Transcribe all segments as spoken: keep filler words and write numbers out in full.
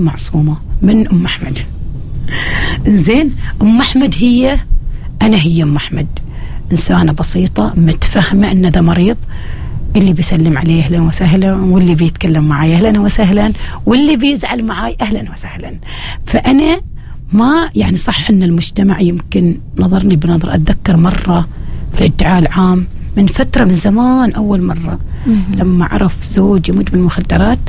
معصومة من أم أحمد. زين أم أحمد هي أنا هي أم أحمد، إنسانة بسيطة متفهمة أن ذا مريض، اللي بيسلم عليه أهلا وسهلا، واللي بيتكلم معي أهلا وسهلا، واللي بيزعل معي أهلا وسهلا. فأنا ما يعني صح أن المجتمع يمكن نظرني بنظر. أتذكر مرة في الادعاء العام من فترة من زمان، أول مرة لما عرف زوجي مدمن مخدرات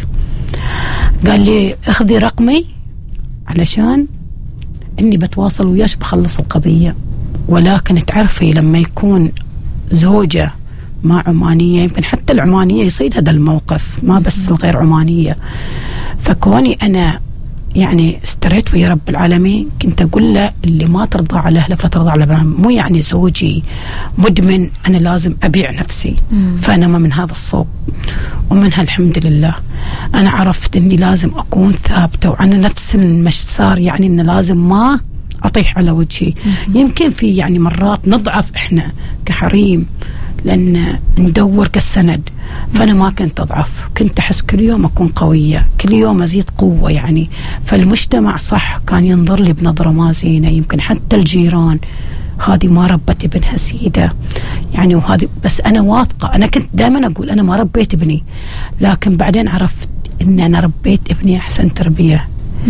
قال لي اخذي رقمي علشان اني بتواصل وياش بخلص القضية. ولكن تعرفي لما يكون زوجة مع عمانية، يمكن حتى العمانية يصيد هذا الموقف، ما بس الغير عمانية. فكوني أنا يعني استريت ويا رب العالمين كنت أقول له اللي ما ترضى على أهلك لا ترضى على بنام. مو يعني زوجي مدمن أنا لازم أبيع نفسي، فأنا ما من هذا الصوب. ومنها الحمد لله أنا عرفت أني لازم أكون ثابتة وعلى نفس المسار، يعني أن لازم ما أطيح على وجهي. يمكن في يعني مرات نضعف إحنا كحريم لأن ندور كالسند، فأنا ما كنت أضعف، كنت أحس كل يوم أكون قوية، كل يوم أزيد قوة يعني. فالمجتمع صح كان ينظر لي بنظرة ما زينة، يمكن حتى الجيران هذه ما ربت ابنها سيدة يعني. وهذه بس أنا واثقة، أنا كنت دائما أقول أنا ما ربيت ابني، لكن بعدين عرفت إن أنا ربيت ابني أحسن تربية.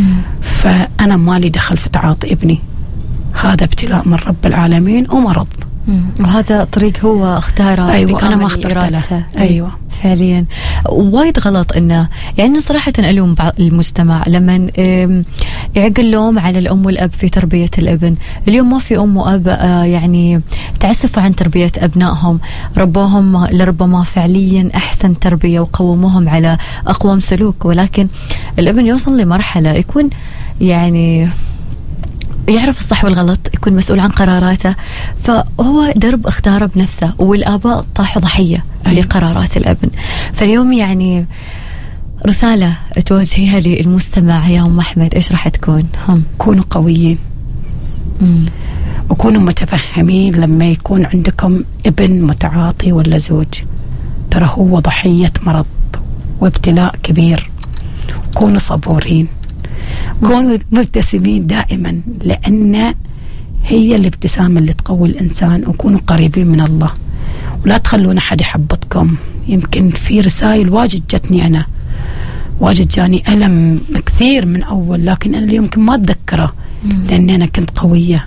فأنا ما لي دخل في تعاطي ابني، هذا ابتلاء من رب العالمين ومرض. وهذا طريق هو اختاره. أيوة أنا ما اخترت له. أيوة فعليا وايد غلط إنه يعني صراحة ألوم المجتمع لما يعق اللوم على الأم والأب في تربية الابن. اليوم ما في أم وأب يعني تعسفوا عن تربية أبنائهم، ربوهم لربما فعليا أحسن تربية وقوموهم على أقوم سلوك، ولكن الابن يوصل لمرحلة يكون يعني يعرف الصح والغلط، يكون مسؤول عن قراراته، فهو درب اختاره بنفسه، والآباء طاحوا ضحية أيوة. لقرارات الابن. فاليوم يعني رسالة توجهيها للمستمع يا أم أحمد إيش راح تكون؟ هم كونوا قويين مم. وكونوا متفهمين لما يكون عندكم ابن متعاطي ولا زوج، ترى هو ضحية مرض وابتلاء كبير. كونوا صبورين، كونوا مبتسمين دائما، لأن هي الابتسامة اللي تقوي الإنسان. وكونوا قريبين من الله، ولا تخلون أحد يحبطكم. يمكن في رسائل واجد جتني أنا، واجد جاني ألم كثير من أول، لكن أنا يمكن ما أتذكره لأن أنا كنت قوية.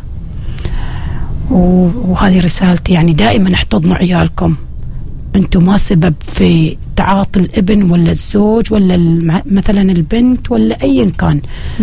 وهذه رسالتي يعني دائما احتضنوا عيالكم، أنتم ما سبب في تعاطي الابن ولا الزوج ولا مثلا البنت ولا أي كان.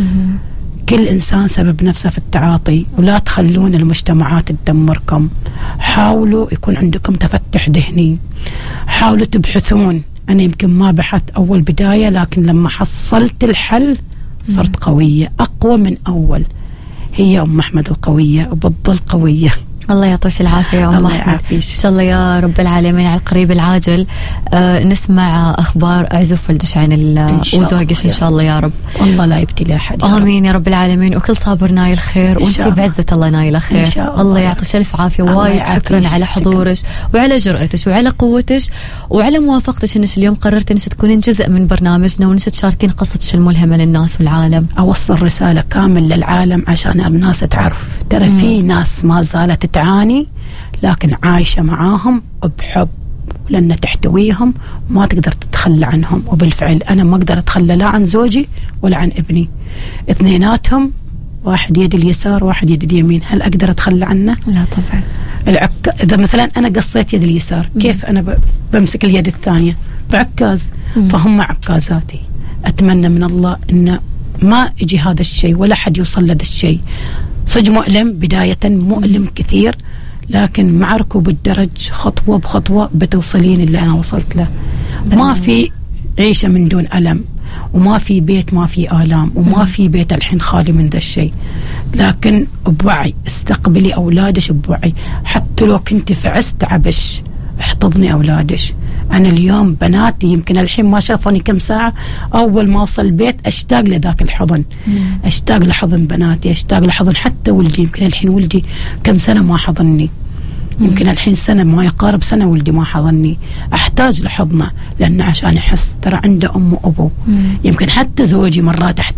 كل إنسان سبب نفسه في التعاطي، ولا تخلون المجتمعات تدمركم. حاولوا يكون عندكم تفتح ذهني، حاولوا تبحثون. أنا يمكن ما بحثت أول بداية، لكن لما حصلت الحل صرت قوية أقوى من أول. هي أم أحمد القوية وبتظل قوية. الله يعطيك العافية يا أم أحمد. إن شاء الله يا رب العالمين على القريب العاجل آه نسمع أخبار عزوف الدشعين وزوجك إن شاء الله يا رب. والله لا يبتلي أحد. آمين يا رب العالمين. وكل صابر نايل خير، وأنت بعزة الله نايلة خير. الله, الله يعطيك ألف عافية. وايد شكرا على حضورك وعلى جرأتك وعلى قوتك وعلى موافقتك إنك اليوم قررت إنك تكونين جزء من برنامجنا وإنك تشاركين قصتك الملهمة للناس والعالم. أوصل رسالة كامل للعالم عشان الناس تعرف ترى في ناس ما زالت تعاني، لكن عايشة معاهم بحب، لأن تحتويهم وما تقدر تتخلى عنهم. وبالفعل أنا ما أقدر أتخلى لا عن زوجي ولا عن ابني، اثنيناتهم واحد يد اليسار واحد يد اليمين، هل أقدر أتخلى عنه؟ لا طبعا. العك... إذا مثلا أنا قصيت يد اليسار كيف أنا ب... بمسك اليد الثانية؟ بعكاز. فهم عكازاتي. أتمنى من الله إن ما يجي هذا الشيء ولا حد يوصل لهذا الشيء. صدق مؤلم بداية، مؤلم كثير، لكن مع ركوب الدرج خطوة بخطوة بتوصلين اللي أنا وصلت له. ما في عيشة من دون ألم، وما في بيت ما في آلام، وما في بيت الحين خالي من ذا الشيء. لكن بوعي استقبلي أولادش بوعي، حتى لو كنت في عز تعبش احتضني أولادش. أنا اليوم بناتي يمكن الحين ما شافوني كم ساعة، أول ما أوصل البيت أشتاق لذاك الحضن، أشتاق لحضن بناتي، أشتاق لحضن حتى ولدي. يمكن الحين ولدي كم سنة ما حضني، يمكن الحين سنة ما يقارب سنة ولدي ما حضني. أحتاج لحضنه، لأن عشان أحس ترى عنده أم وأبو. يمكن حتى زوجي مرات